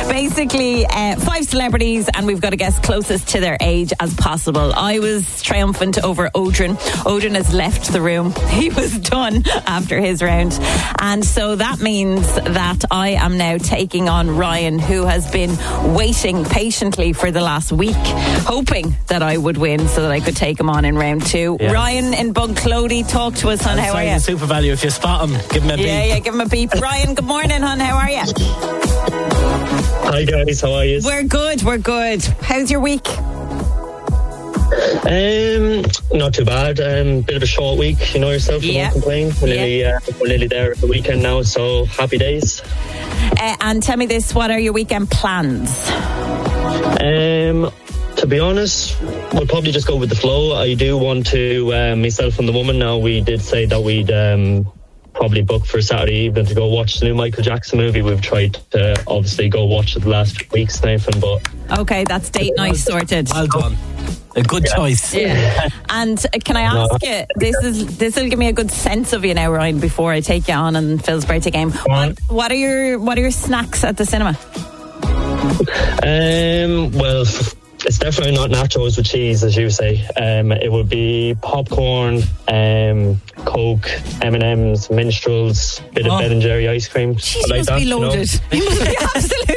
Basically, 5 celebrities, and we've got to guess closest to their age as possible. I was triumphant over Odrin. Odrin has left the room. He was done after his round. And so that means that I am now taking on Ryan, who has been waiting patiently for the last week, hoping that I would win so that I could take him on in round 2. Yeah. Ryan in Bunclody, talk to us, hon. How are you? Super value. If you spot him, give him a beep. Yeah, give him a beep. Ryan, good morning, hon. How are you? Hi guys, how are you? We're good. How's your week? Not too bad. Bit of a short week, you know yourself. Yeah. Don't complain. We're nearly there at the weekend now, so happy days. And tell me this: what are your weekend plans? To be honest, we'll probably just go with the flow. I do want to, myself and the woman now, we did say that we'd probably book for Saturday evening to go watch the new Michael Jackson movie. We've tried to obviously go watch it the last few weeks, Nathan, but... Okay, that's date night sorted. Well done. A good choice. Yeah. And can I ask you, this will give me a good sense of you now, Ryan, before I take you on Phil's birthday game. What are your snacks at the cinema? Well, it's definitely not nachos with cheese, as you say. It would be popcorn, Coke, M&M's, Minstrels, bit of Ben and Jerry ice cream. Jeez, you must be loaded. You must be absolutely